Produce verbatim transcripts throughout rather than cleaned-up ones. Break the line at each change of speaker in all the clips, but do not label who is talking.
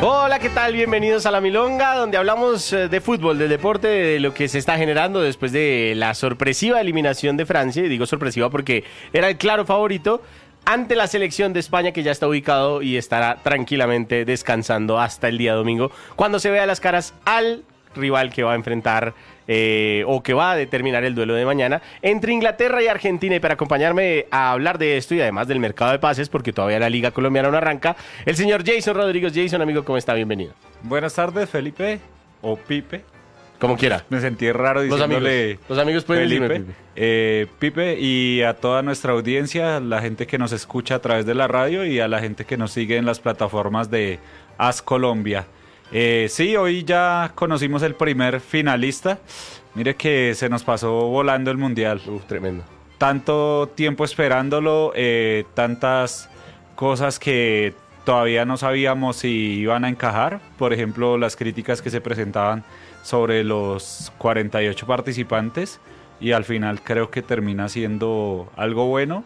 Hola, ¿qué tal? Bienvenidos a La Milonga, donde hablamos de fútbol, del deporte, de lo que se está generando después de la sorpresiva eliminación de Francia. Y digo sorpresiva porque era el claro favorito ante la selección de España, que ya está ubicado y estará tranquilamente descansando hasta el día domingo, cuando se vea las caras al rival que va a enfrentar eh, o que va a determinar el duelo de mañana entre Inglaterra y Argentina. Y para acompañarme a hablar de esto y además del mercado de pases, porque todavía la Liga Colombiana no arranca, el señor Jason Rodríguez. Jason, amigo, ¿cómo está? Bienvenido.
Buenas tardes, Felipe, o Pipe.
Como quiera.
Me sentí raro diciéndole
Los amigos, los amigos pueden
Felipe,
decirme Pipe.
Eh, Pipe, y a toda nuestra audiencia, la gente que nos escucha a través de la radio y a la gente que nos sigue en las plataformas de As Colombia. Eh, sí, hoy ya conocimos el primer finalista. Mire que se nos pasó volando el Mundial.
Uf, tremendo.
Tanto tiempo esperándolo, eh, tantas cosas que todavía no sabíamos si iban a encajar. Por ejemplo, las críticas que se presentaban sobre los cuarenta y ocho participantes. Y al final creo que termina siendo algo bueno.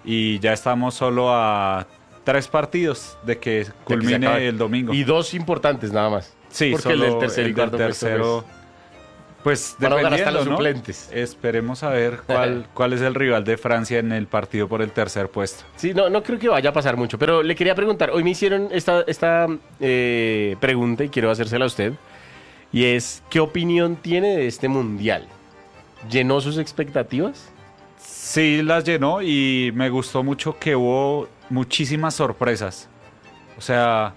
Y ya estamos solo a tres partidos de que culmine de que el domingo.
Y dos importantes nada más.
Sí,
porque
solo
el del tercer y cuarto
el tercero, pues,
van a jugar hasta
dependiendo,
los
¿no?
suplentes.
Esperemos a ver cuál, cuál es el rival de Francia en el partido por el tercer puesto.
Sí, no, no creo que vaya a pasar mucho, pero le quería preguntar, hoy me hicieron esta, esta eh, pregunta y quiero hacérsela a usted, y es, ¿qué opinión tiene de este Mundial? ¿Llenó sus expectativas?
Sí, las llenó y me gustó mucho que hubo muchísimas sorpresas. O sea,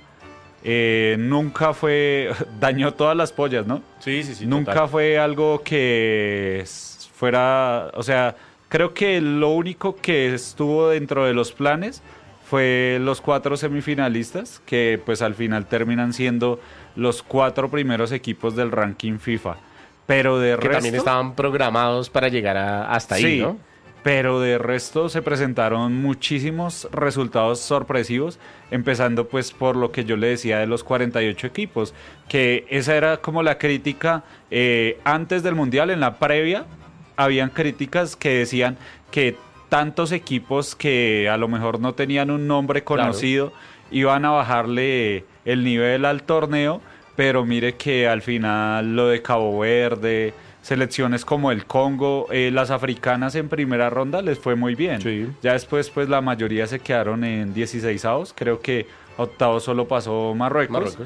eh, nunca fue... dañó todas las pollas, ¿no?
Sí, sí, sí.
Nunca
total.
fue algo que fuera... O sea, creo que lo único que estuvo dentro de los planes fue los cuatro semifinalistas, que pues al final terminan siendo los cuatro primeros equipos del ranking FIFA. Pero de
que
resto...
también estaban programados para llegar a, hasta ahí,
sí,
¿no?
Pero de resto se presentaron muchísimos resultados sorpresivos, empezando pues por lo que yo le decía de los cuarenta y ocho equipos, que esa era como la crítica eh, antes del Mundial. En la previa habían críticas que decían que tantos equipos que a lo mejor no tenían un nombre conocido, claro, iban a bajarle el nivel al torneo, pero mire que al final lo de Cabo Verde, selecciones como el Congo, eh, las africanas en primera ronda les fue muy bien.
Sí.
Ya después pues la mayoría se quedaron en dieciseisavos, creo que octavos solo pasó Marruecos,
Marruecos.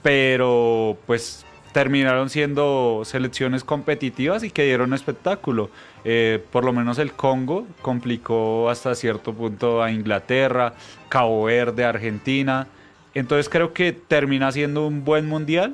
Pero pues terminaron siendo selecciones competitivas y que dieron espectáculo. Eh, por lo menos el Congo complicó hasta cierto punto a Inglaterra, Cabo Verde, Argentina. Entonces creo que termina siendo un buen mundial.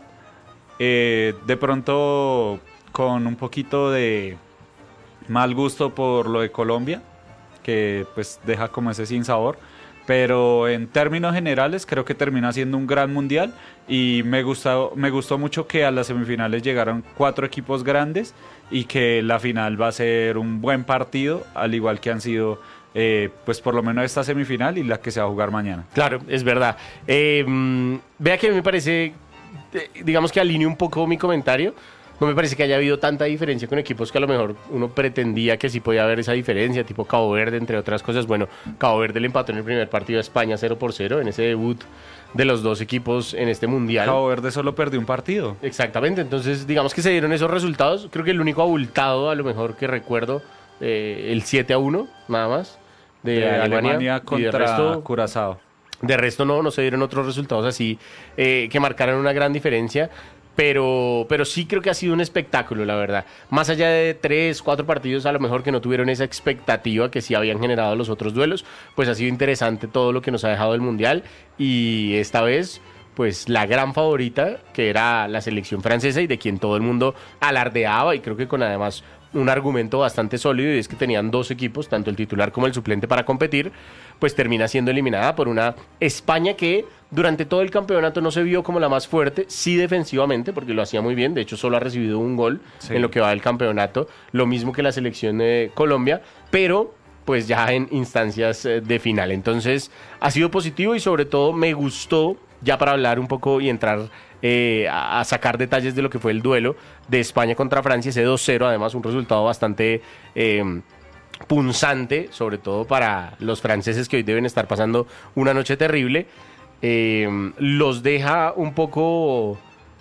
Eh, de pronto con un poquito de mal gusto por lo de Colombia, que pues deja como ese sinsabor, pero en términos generales creo que termina siendo un gran mundial y me gustó, me gustó mucho que a las semifinales llegaron cuatro equipos grandes y que la final va a ser un buen partido, al igual que han sido eh, pues por lo menos esta semifinal y la que se va a jugar mañana.
Claro, es verdad. Eh, vea que me parece, digamos que alineo un poco mi comentario. No me parece que haya habido tanta diferencia con equipos que a lo mejor uno pretendía que sí podía haber esa diferencia, tipo Cabo Verde, entre otras cosas. Bueno, Cabo Verde le empató en el primer partido a España cero por cero en ese debut de los dos equipos en este mundial.
Cabo Verde solo perdió un partido.
Exactamente, entonces digamos que se dieron esos resultados. Creo que el único abultado, a lo mejor que recuerdo, eh, el siete a uno, nada más, de,
de
Alemania,
Alemania contra
de resto,
Curazao.
De resto no, no se dieron otros resultados así eh, que marcaran una gran diferencia. Pero, pero sí creo que ha sido un espectáculo, la verdad. Más allá de tres, cuatro partidos a lo mejor que no tuvieron esa expectativa que sí habían generado los otros duelos, pues ha sido interesante todo lo que nos ha dejado el Mundial. Y esta vez, pues la gran favorita, que era la selección francesa y de quien todo el mundo alardeaba, y creo que con además un argumento bastante sólido, y es que tenían dos equipos, tanto el titular como el suplente, para competir, pues termina siendo eliminada por una España que durante todo el campeonato no se vio como la más fuerte, sí defensivamente, porque lo hacía muy bien, de hecho solo ha recibido un gol sí. en lo que va del campeonato, lo mismo que la selección de Colombia, pero pues ya en instancias de final. Entonces ha sido positivo y sobre todo me gustó, ya para hablar un poco y entrar eh, a sacar detalles de lo que fue el duelo de España contra Francia, ese dos cero, además un resultado bastante eh, punzante, sobre todo para los franceses que hoy deben estar pasando una noche terrible. eh, los deja un poco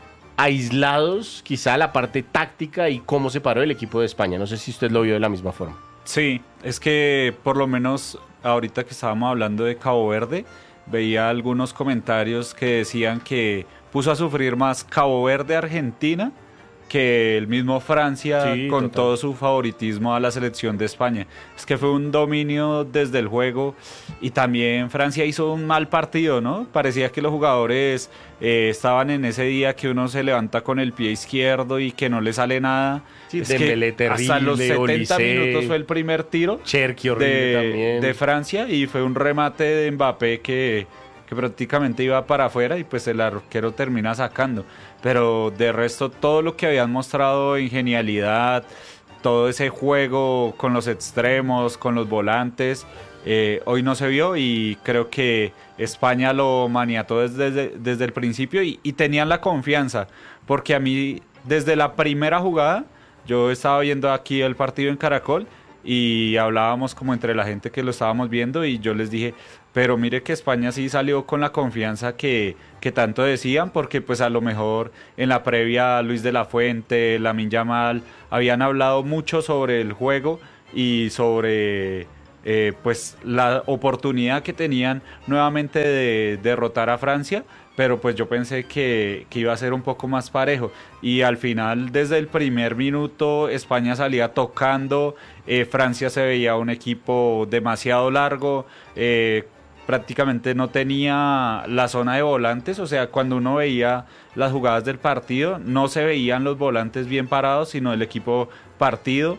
aislados, quizá la parte táctica y cómo se paró el equipo de España. No sé si usted lo vio de la misma forma.
Sí, es que por lo menos ahorita que estábamos hablando de Cabo Verde, veía algunos comentarios que decían que puso a sufrir más Cabo Verde Argentina que el mismo Francia,
Sí,
con
total.
todo su favoritismo a la selección de España. Es que fue un dominio desde el juego y también Francia hizo un mal partido, ¿no? Parecía que los jugadores eh, estaban en ese día que uno se levanta con el pie izquierdo y que no le sale nada.
Sí,
es
Dembélé
que hasta los
terrible,
setenta
Olise,
minutos fue el primer tiro
Cherki horrible
de,
también.
de Francia y fue un remate de Mbappé que, que prácticamente iba para afuera y pues el arquero termina sacando. Pero de resto todo lo que habían mostrado en genialidad, todo ese juego con los extremos, con los volantes, eh, hoy no se vio y creo que España lo maniató desde, desde, desde el principio y, y tenían la confianza, porque a mí desde la primera jugada, yo estaba viendo aquí el partido en Caracol y hablábamos como entre la gente que lo estábamos viendo y yo les dije, pero mire que España sí salió con la confianza que, que tanto decían, porque pues a lo mejor en la previa Luis de la Fuente, Lamine Yamal, habían hablado mucho sobre el juego y sobre eh, pues la oportunidad que tenían nuevamente de derrotar a Francia, pero pues yo pensé que, que iba a ser un poco más parejo y al final desde el primer minuto España salía tocando, eh, Francia se veía un equipo demasiado largo, eh, prácticamente no tenía la zona de volantes, o sea, cuando uno veía las jugadas del partido no se veían los volantes bien parados, sino el equipo partido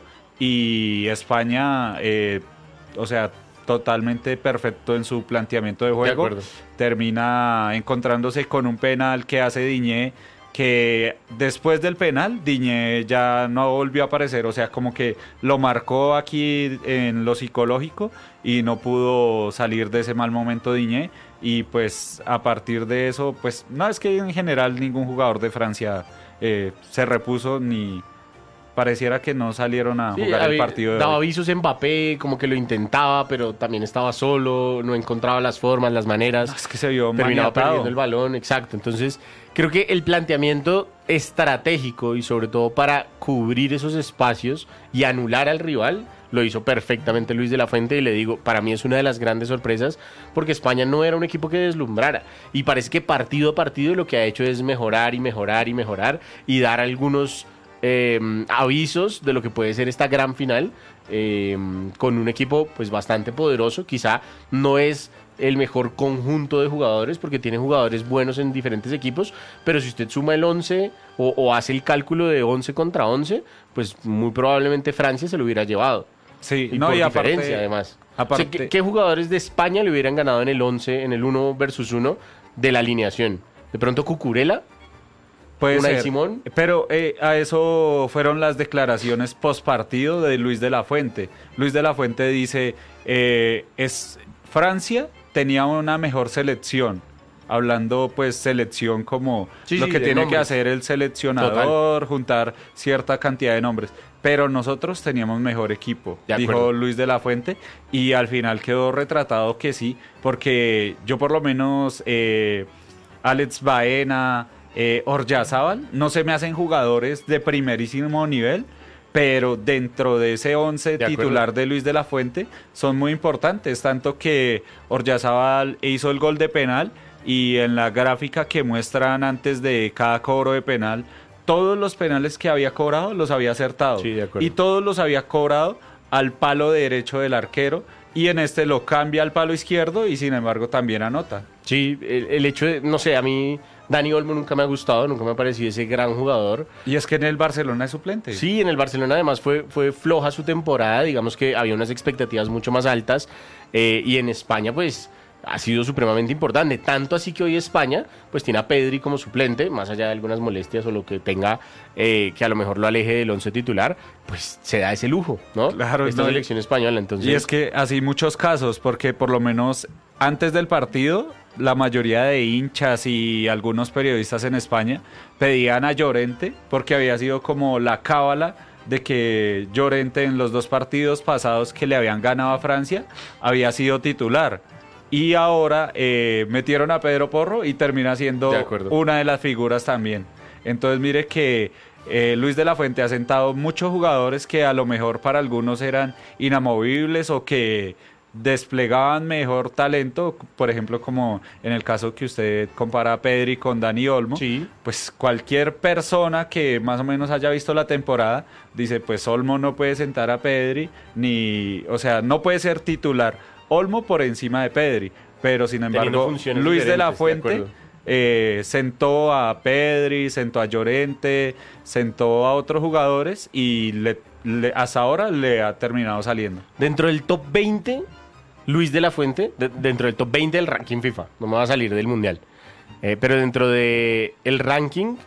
y España, eh, o sea, totalmente perfecto en su planteamiento de juego.
De
Termina encontrándose con un penal que hace Diñé, que después del penal Diñé ya no volvió a aparecer, o sea, como que lo marcó aquí en lo psicológico y no pudo salir de ese mal momento Diñé y pues a partir de eso, pues no es que en general ningún jugador de Francia eh, se repuso ni pareciera que no salieron a
Sí,
jugar el
había-
partido de
daba
hoy.
avisos Mbappé, como que lo intentaba, pero también estaba solo, no encontraba las formas, las maneras.
Es que se vio
Terminaba
maniatado.
perdiendo el balón, exacto. Entonces, creo que el planteamiento estratégico y sobre todo para cubrir esos espacios y anular al rival, lo hizo perfectamente Luis de la Fuente y le digo, para mí es una de las grandes sorpresas porque España no era un equipo que deslumbrara y parece que partido a partido lo que ha hecho es mejorar y mejorar y mejorar y dar algunos eh, avisos de lo que puede ser esta gran final eh, con un equipo pues bastante poderoso, quizá no es el mejor conjunto de jugadores porque tiene jugadores buenos en diferentes equipos, pero si usted suma el once o, o hace el cálculo de once contra once, pues muy probablemente Francia se lo hubiera llevado.
Sí,
Y
no,
por
y aparte,
diferencia además.
aparte-
O sea, ¿qué, qué jugadores de España le hubieran ganado en el once, en el uno versus uno de la alineación? De pronto Cucurella,
puede
Unai
ser.
Simón.
Pero eh, a eso fueron las declaraciones post partido de Luis de la Fuente. Luis de la Fuente dice, eh, es Francia tenía una mejor selección. Hablando pues selección como
Sí,
lo
sí,
que
de
tiene que
nombres.
hacer el seleccionador, juntar cierta cantidad de nombres. Pero nosotros teníamos mejor equipo,
De
dijo
acuerdo.
Luis de la Fuente, y al final quedó retratado que sí, porque yo por lo menos, eh, Alex Baena, eh, Oryazábal, no se me hacen jugadores de primerísimo nivel, pero dentro de ese once
De acuerdo.
titular de Luis de la Fuente son muy importantes, tanto que Oryazábal hizo el gol de penal y en la gráfica que muestran antes de cada cobro de penal, todos los penales que había cobrado los había acertado.
Sí, de acuerdo.
Y todos los había cobrado al palo derecho del arquero y en este lo cambia al palo izquierdo y sin embargo también anota.
Sí, el, el hecho de, no sé, a mí Dani Olmo nunca me ha gustado, nunca me ha parecido ese gran jugador.
Y es que en el Barcelona es suplente.
Sí, en el Barcelona además fue, fue floja su temporada, digamos que había unas expectativas mucho más altas eh, y en España pues ha sido supremamente importante, tanto así que hoy España pues tiene a Pedri como suplente, más allá de algunas molestias o lo que tenga eh, que a lo mejor lo aleje del once titular, pues se da ese lujo, ¿no?
Claro,
Esta
no, y-
selección española, entonces...
Y es que así muchos casos, porque por lo menos antes del partido, la mayoría de hinchas y algunos periodistas en España pedían a Llorente, porque había sido como la cábala de que Llorente en los dos partidos pasados que le habían ganado a Francia había sido titular. Y ahora eh, metieron a Pedro Porro y termina siendo
De acuerdo.
una de las figuras también. Entonces mire que eh, Luis de la Fuente ha sentado muchos jugadores que a lo mejor para algunos eran inamovibles o que desplegaban mejor talento, por ejemplo como en el caso que usted compara a Pedri con Dani Olmo,
Sí.
pues cualquier persona que más o menos haya visto la temporada dice pues Olmo no puede sentar a Pedri, ni, o sea, no puede ser titular Olmo por encima de Pedri, pero sin
Teniendo
embargo
funciones
Luis de la
diferentes, de
Fuente
acuerdo.
eh, sentó a Pedri, sentó a Llorente, sentó a otros jugadores y le, le- hasta ahora le ha terminado saliendo.
Dentro del top veinte, Luis de la Fuente, de- dentro del top veinte del ranking FIFA, no me va a salir del Mundial, eh, pero dentro del el ranking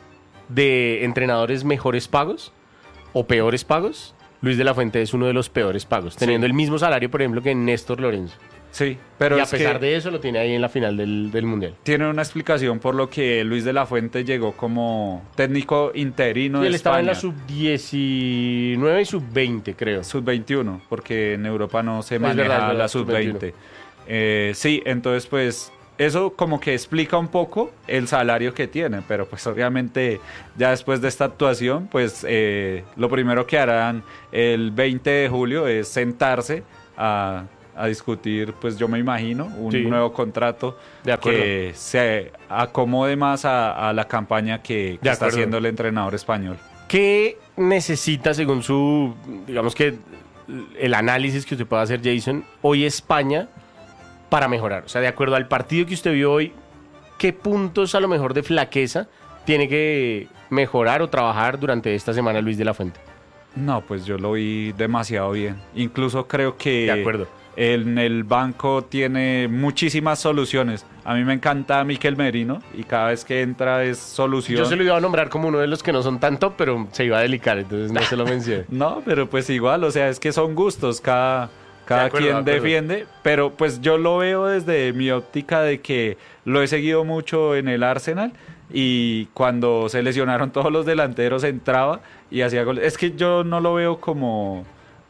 de entrenadores mejores pagos o peores pagos, Luis de la Fuente es uno de los peores pagos, teniendo
Sí.
el mismo salario, por ejemplo, que Néstor Lorenzo.
Sí, pero
y a
es
pesar
que
de eso lo tiene ahí en la final del, del Mundial.
tiene una explicación por lo que Luis de la Fuente llegó como técnico interino
Y
de
él estaba en la
España.
sub diecinueve y sub veinte, creo.
sub veintiuno, porque en Europa no se
Es
maneja
verdad, es verdad,
la sub veinte. Eh, sí, entonces pues eso como que explica un poco el salario que tiene, pero pues obviamente ya después de esta actuación, pues eh, lo primero que harán el veinte de julio es sentarse a, a discutir, pues yo me imagino, un
Sí.
nuevo contrato
De acuerdo.
que se acomode más a, a la campaña que, que
De
está
acuerdo.
haciendo el entrenador español.
¿Qué necesita, según su, digamos que el análisis que usted pueda hacer, Jason, hoy España para mejorar? O sea, de acuerdo al partido que usted vio hoy, ¿qué puntos a lo mejor de flaqueza tiene que mejorar o trabajar durante esta semana Luis de la Fuente?
No, pues yo lo vi demasiado bien. Incluso creo que
De acuerdo.
en el banco tiene muchísimas soluciones. A mí me encanta Mikel Merino y cada vez que entra es solución.
Yo se lo iba a nombrar como uno de los que no son tanto, pero se iba a delicar, entonces no se lo mencioné.
No, pero pues igual, o sea, es que son gustos, cada, cada
De acuerdo,
quien
de acuerdo.
defiende, pero pues yo lo veo desde mi óptica de que lo he seguido mucho en el Arsenal y cuando se lesionaron todos los delanteros entraba y hacía goles. Es que yo no lo veo como,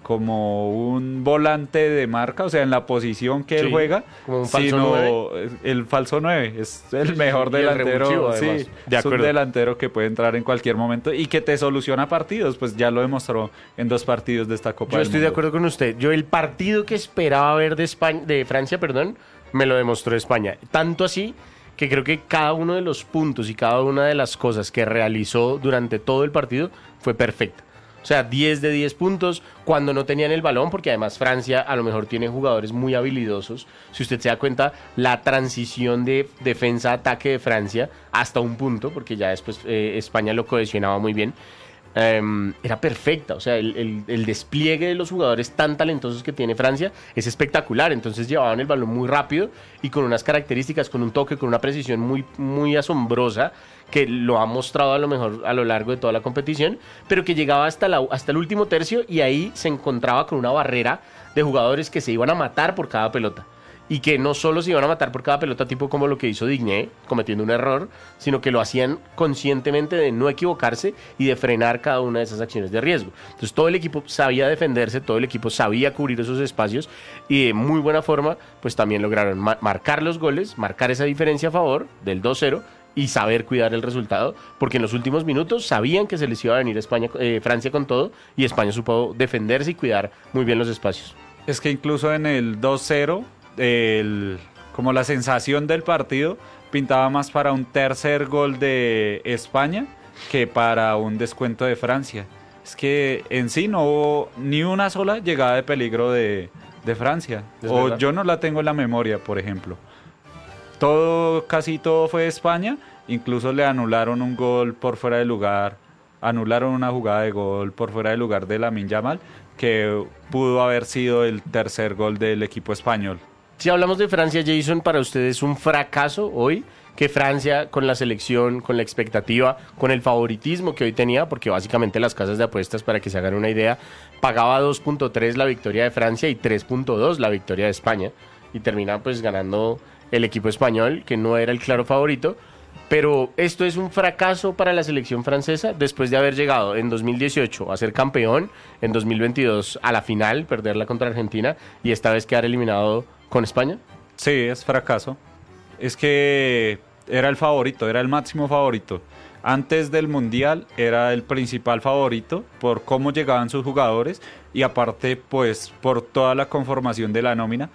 como un volante de marca, o sea, en la posición que él
Sí,
juega,
como un falso
sino
nueve.
el falso nueve, es el mejor
Y el
delantero,
revulsivo,
sí,
además. De
es un
acuerdo.
delantero que puede entrar en cualquier momento y que te soluciona partidos, pues ya lo demostró en dos partidos de esta Copa
Yo
del
estoy de
Mundo.
acuerdo con usted. Yo el partido que esperaba ver de España, de Francia, perdón, me lo demostró España. Tanto así que creo que cada uno de los puntos y cada una de las cosas que realizó durante todo el partido fue perfecta. O sea, diez de diez puntos cuando no tenían el balón, porque además Francia a lo mejor tiene jugadores muy habilidosos. Si usted se da cuenta, la transición de defensa-ataque de Francia hasta un punto, porque ya después eh, España lo cohesionaba muy bien, em, era perfecta. O sea, el, el- el despliegue de los jugadores tan talentosos que tiene Francia es espectacular. Entonces llevaban el balón muy rápido y con unas características, con un toque, con una precisión muy, muy asombrosa, que lo ha mostrado a lo mejor a lo largo de toda la competición, pero que llegaba hasta, la, hasta el último tercio y ahí se encontraba con una barrera de jugadores que se iban a matar por cada pelota. Y que no solo se iban a matar por cada pelota, tipo como lo que hizo Digné, cometiendo un error, sino que lo hacían conscientemente de no equivocarse y de frenar cada una de esas acciones de riesgo. Entonces todo el equipo sabía defenderse, todo el equipo sabía cubrir esos espacios y de muy buena forma, pues también lograron ma- marcar los goles, marcar esa diferencia a favor del dos cero y saber cuidar el resultado, porque en los últimos minutos sabían que se les iba a venir España, eh, Francia con todo, y España supo defenderse y cuidar muy bien los espacios.
Es que incluso en el dos cero, el, como la sensación del partido pintaba más para un tercer gol de España que para un descuento de Francia. Es que en sí no hubo ni una sola llegada de peligro de, de Francia.
Es
O
verdad.
yo no la tengo en la memoria, por ejemplo. Todo, casi todo fue de España. Incluso le anularon un gol por fuera de lugar. Anularon una jugada de gol por fuera de lugar de Lamine Yamal, que pudo haber sido el tercer gol del equipo español.
Si hablamos de Francia, Jason, ¿para ustedes es un fracaso hoy que Francia, con la selección, con la expectativa, con el favoritismo que hoy tenía, porque básicamente las casas de apuestas, para que se hagan una idea, pagaba dos punto tres la victoria de Francia y tres punto dos la victoria de España, y termina pues ganando el equipo español, que no era el claro favorito? Pero esto es un fracaso para la selección francesa después de haber llegado en dos mil dieciocho a ser campeón, en dos mil veintidós a la final, perderla contra Argentina y esta vez quedar eliminado con España.
Sí, es fracaso. Es que era el favorito, era el máximo favorito. Antes del Mundial era el principal favorito por cómo llegaban sus jugadores y aparte pues por toda la conformación de la nómina.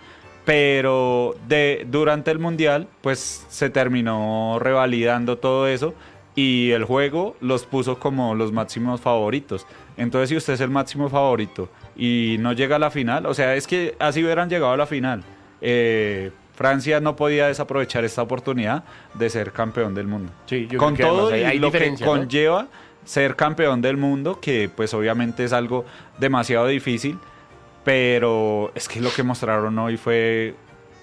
Pero de, durante el Mundial pues se terminó revalidando todo eso y el juego los puso como los máximos favoritos. Entonces si usted es el máximo favorito y no llega a la final, o sea, es que así hubieran llegado a la final. Eh, Francia no podía desaprovechar esta oportunidad de ser campeón del mundo.
Sí, yo
con
creo que
todo
además hay- hay
y lo que
diferencia, ¿no?
conlleva ser campeón del mundo, que pues obviamente es algo demasiado difícil, pero es que lo que mostraron hoy fue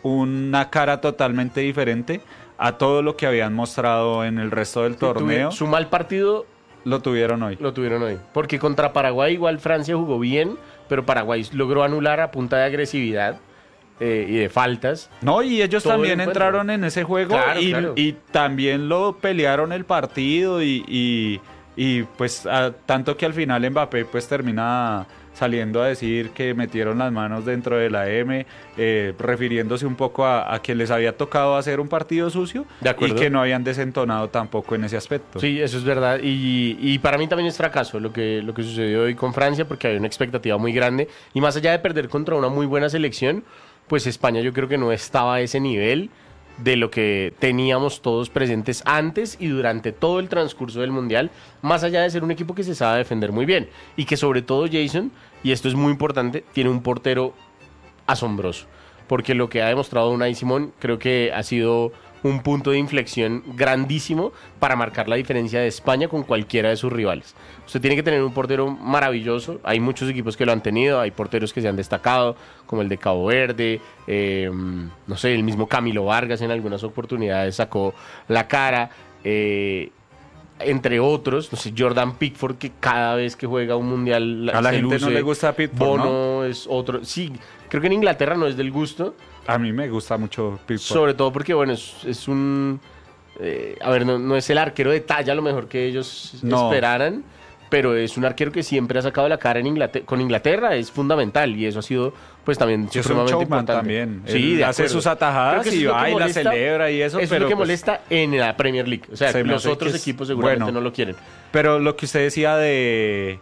una cara totalmente diferente a todo lo que habían mostrado en el resto del torneo.
Tuvi- Su mal partido
Lo tuvieron hoy.
lo tuvieron hoy. Porque contra Paraguay igual Francia jugó bien, pero Paraguay logró anular a punta de agresividad eh, y de faltas.
No, y ellos
Todo el
también
encuentro.
entraron en ese juego
Claro,
y,
claro.
y también lo pelearon el partido y, y, y, pues a- tanto que al final Mbappé pues termina saliendo a decir que metieron las manos dentro de la M, eh, refiriéndose un poco a, a que les había tocado hacer un partido sucio
De
y
acuerdo.
que no habían desentonado tampoco en ese aspecto.
Sí, eso es verdad. Y, y para mí también es fracaso lo que, lo que sucedió hoy con Francia, porque había una expectativa muy grande. Y más allá de perder contra una muy buena selección, pues España yo creo que no estaba a ese nivel de lo que teníamos todos presentes antes y durante todo el transcurso del Mundial, más allá de ser un equipo que se sabe defender muy bien. Y que sobre todo Jason, y esto es muy importante, tiene un portero asombroso. Porque lo que ha demostrado Unai Simón creo que ha sido un punto de inflexión grandísimo para marcar la diferencia de España con cualquiera de sus rivales. Usted tiene que tener un portero maravilloso. Hay muchos equipos que lo han tenido, hay porteros que se han destacado, como el de Cabo Verde, eh, no sé, el mismo Camilo Vargas en algunas oportunidades sacó la cara. Eh, entre otros, no sé, Jordan Pickford, que cada vez que juega un mundial
A la
se
gente no
luce.
le gusta Pickford,
Bono
¿no?
es otro. Sí, creo que en Inglaterra no es del gusto.
A mí me gusta mucho Pickford.
Sobre todo porque, bueno, es, es un... eh, a ver, no, no es el arquero de talla a lo mejor que ellos
No.
esperaran, pero es un arquero que siempre ha sacado la cara en Inglaterra, con Inglaterra, es fundamental y eso ha sido, pues, también
Sí, es un
supremamente
showman
importante.
también.
Sí,
Él
de
hace
acuerdo.
sus atajadas
Creo que eso
y
es lo que
va y la
molesta-
celebra y eso,
Eso es
pero
lo que
pues,
molesta en la Premier League. O sea,
se me
los
hace
otros
que es-
equipos seguramente
bueno.
no lo quieren.
Pero lo que usted decía de,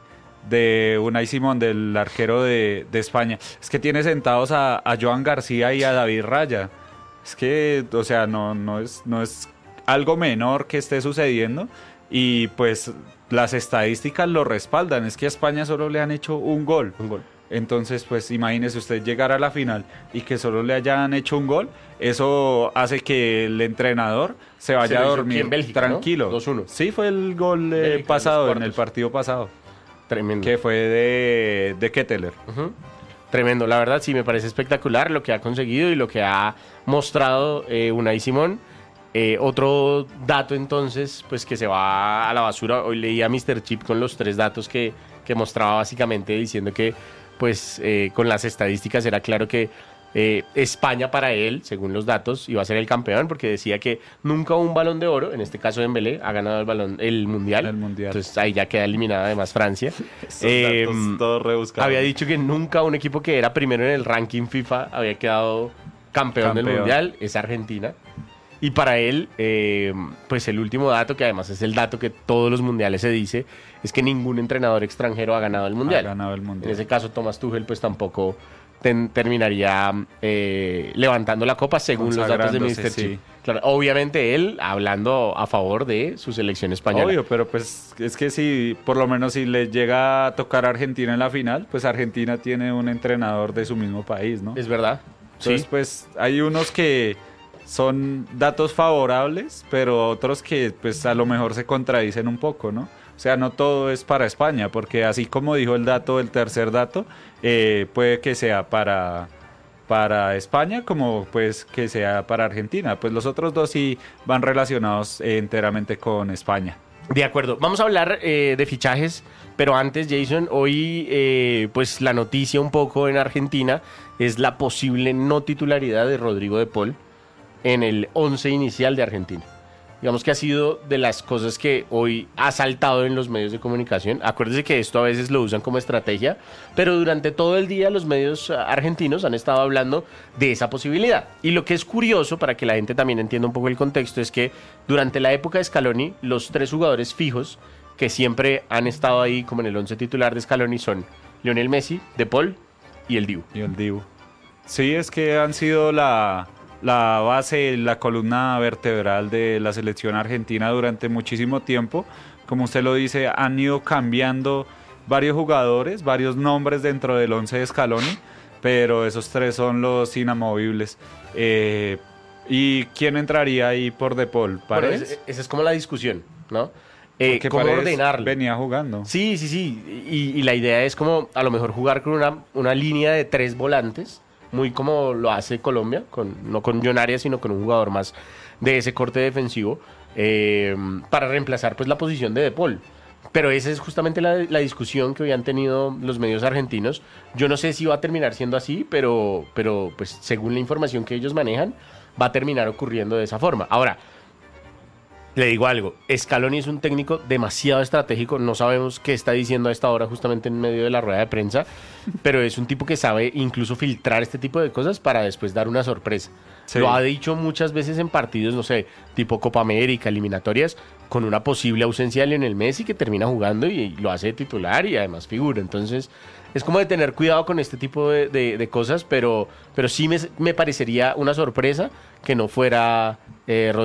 de Unai Simón, del arquero de, de España, es que tiene sentados a, a Joan García y a David Raya. Es que, o sea, no, no, es, no es algo menor que esté sucediendo y pues las estadísticas lo respaldan. Es que a España solo le han hecho un gol.
Un gol.
Entonces, pues imagínese usted llegar a la final y que solo le hayan hecho un gol, eso hace que el entrenador se vaya
Se lo
a
hizo
dormir
aquí en Bélgica, ¿no?
tranquilo.
dos uno.
Sí, fue el gol eh,
Bélgica,
pasado,
los
en el
cuartos.
partido pasado,
Tremendo.
que fue de, de Ketteler.
Ujú. Tremendo, la verdad sí me parece espectacular lo que ha conseguido y lo que ha mostrado eh, Unai Simón. Eh, otro dato entonces, pues que se va a la basura. Hoy leí a míster Chip con los tres datos que, que mostraba básicamente diciendo que pues eh, con las estadísticas era claro que eh, España para él, según los datos, iba a ser el campeón porque decía que nunca un balón de oro, en este caso Dembélé, ha ganado el balón el mundial.
El Mundial.
Entonces ahí ya queda eliminada además Francia. Em,
todos rebuscados.
había dicho que nunca un equipo que era primero en el ranking FIFA había quedado campeón, del
Campeón.
mundial, es Argentina. Y para él, eh, pues el último dato, que además es el dato que todos los mundiales se dice, es que ningún entrenador extranjero ha ganado el mundial.
Ha ganado el
En
Mundial.
ese caso, Thomas Tuchel pues tampoco ten- terminaría eh, levantando la copa según los datos de
Consagrándose,
míster
sí.
Chip. Claro, obviamente él hablando a favor de su selección española.
Obvio, pero pues es que si por lo menos si le llega a tocar a Argentina en la final, pues Argentina tiene un entrenador de su mismo país, ¿no?
Es verdad.
Entonces,
Sí.
pues hay unos que son datos favorables, pero otros que pues a lo mejor se contradicen un poco, ¿no? O sea, no todo es para España, porque así como dijo el dato, el tercer dato, eh, puede que sea para, para España como pues que sea para Argentina. Pues los otros dos sí van relacionados eh, enteramente con España.
De acuerdo, vamos a hablar eh, de fichajes, pero antes, Jason, hoy eh, pues la noticia un poco en Argentina es la posible no titularidad de Rodrigo de Paul en el once inicial de Argentina. digamos que ha sido de las cosas que hoy ha saltado en los medios de comunicación. Acuérdese que esto a veces lo usan como estrategia, pero durante todo el día los medios argentinos han estado hablando de esa posibilidad. Y lo que es curioso, para que la gente también entienda un poco el contexto, es que durante la época de Scaloni, los tres jugadores fijos que siempre han estado ahí como en el once titular de Scaloni son Lionel Messi, De Paul y el Dibu.
Y el Dibu. Sí, es que han sido la, la base, la columna vertebral de la selección argentina durante muchísimo tiempo. Como usted lo dice, han ido cambiando varios jugadores, varios nombres dentro del once de Scaloni, pero esos tres son los inamovibles. Eh, ¿Y quién entraría ahí por De Paul? ¿Paredes?
Bueno, esa es como la discusión, ¿no? Eh,
Porque
¿Cómo
Paredes
ordenarlo?
venía jugando.
Sí, sí, sí. Y, y la idea es como a lo mejor jugar con una, una línea de tres volantes, muy como lo hace Colombia, con, no con John Arias, sino con un jugador más de ese corte defensivo, eh, para reemplazar pues la posición de De Paul. Pero esa es justamente la, la discusión que hoy han tenido los medios argentinos. Yo no sé si va a terminar siendo así, pero, pero pues según la información que ellos manejan, va a terminar ocurriendo de esa forma. Ahora, le digo algo, Scaloni es un técnico demasiado estratégico, no sabemos qué está diciendo a esta hora justamente en medio de la rueda de prensa, pero es un tipo que sabe incluso filtrar este tipo de cosas para después dar una sorpresa. Sí. Lo ha dicho muchas veces en partidos, no sé, tipo Copa América, eliminatorias, con una posible ausencia de Lionel Messi que termina jugando y, y lo hace titular y además figura. Entonces, es como de tener cuidado con este tipo de, de, de cosas, pero, pero sí me, me parecería una sorpresa que no fuera eh, Rodrigo